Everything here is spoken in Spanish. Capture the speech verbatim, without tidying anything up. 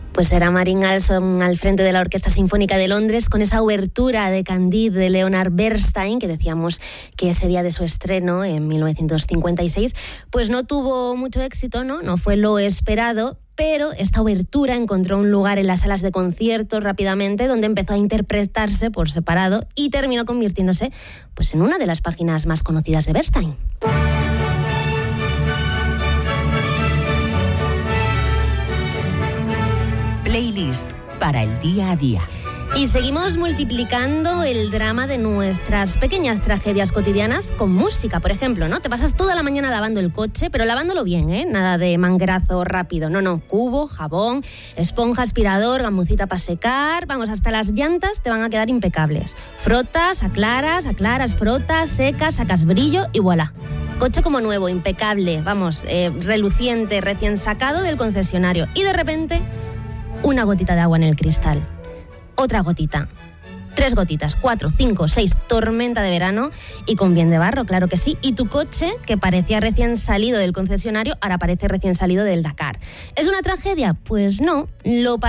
Pues era Marin Alsop al frente de la Orquesta Sinfónica de Londres con esa obertura de Candide de Leonard Bernstein, que decíamos que ese día de su estreno, en mil novecientos cincuenta y seis, pues no tuvo mucho éxito, ¿no? No fue lo esperado, pero esta obertura encontró un lugar en las salas de conciertos rápidamente, donde empezó a interpretarse por separado y terminó convirtiéndose pues, en una de las páginas más conocidas de Bernstein. Playlist para el día a día. Y seguimos multiplicando el drama de nuestras pequeñas tragedias cotidianas con música, por ejemplo, ¿no? Te pasas toda la mañana lavando el coche, pero lavándolo bien, ¿eh? Nada de manguerazo rápido, no, no, cubo, jabón, esponja, aspirador, gamucita para secar, vamos, hasta las llantas te van a quedar impecables. Frotas, aclaras, aclaras, frotas, secas, sacas brillo y voilà. Coche como nuevo, impecable, vamos, eh, reluciente, recién sacado del concesionario. Y de repente, una gotita de agua en el cristal. Otra gotita, tres gotitas, cuatro, cinco, seis, tormenta de verano y con bien de barro, claro que sí. Y tu coche, que parecía recién salido del concesionario, ahora parece recién salido del Dakar. ¿Es una tragedia? Pues no, lo parece.